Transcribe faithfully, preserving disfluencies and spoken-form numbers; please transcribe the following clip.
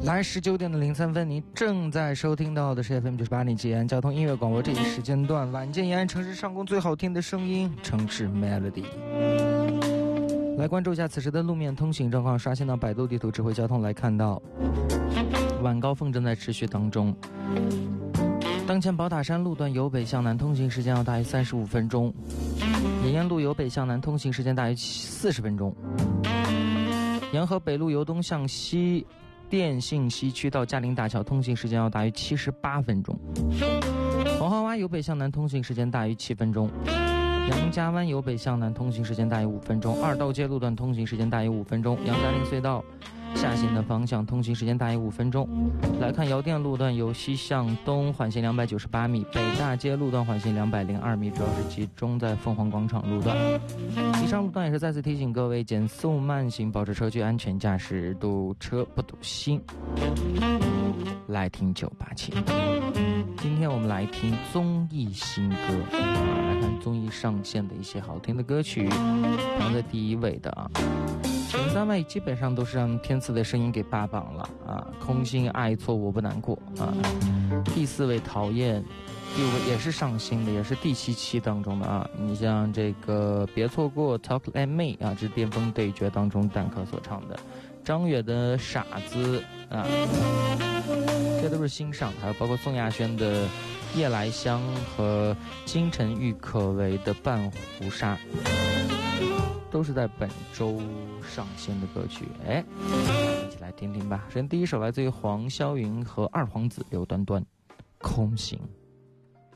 来十九点的零三分，你正在收听到的是 F M 九十八点七延安交通音乐广播，这一时间段晚间延安城市上空最好听的声音，城市 Melody。来关注一下此时的路面通行状况，刷新到百度地图智慧交通来看到，晚高峰正在持续当中。当前宝塔山路段由北向南通行时间要大于三十五分钟，延安路由北向南通行时间大于四十分钟，沿河北路由东向西电信西区到嘉陵大桥通行时间要大于七十八分钟，黄花洼由北向南通行时间大于七分钟，杨家湾由北向南通行时间大于五分钟，二道街路段通行时间大于五分钟，杨家岭隧道下行的方向通行时间大于五分钟。来看邮电路段由西向东缓行两百九十八米，北大街路段缓行两百零二米，主要是集中在凤凰广场路段。以上路段也是再次提醒各位减速慢行，保持车距安全驾驶，堵车不堵心。来听九八七，今天我们来听综艺新歌啊，来看综艺上线的一些好听的歌曲。排在第一位的啊，前三位基本上都是让天赐的声音给霸榜了啊，空心爱错我不难过啊。第四位讨厌，第五位也是上新的，也是第七期当中的啊。你像这个别错过 Talk Like Me 啊，这是巅峰对决当中蛋壳所唱的。张远的傻子啊，这都是新上的，还有包括宋亚轩的夜来香和金晨玉可为的半壶纱，都是在本周上线的歌曲。哎，一起来听听吧。首先第一首来自于黄霄云和二皇子刘端端，空行。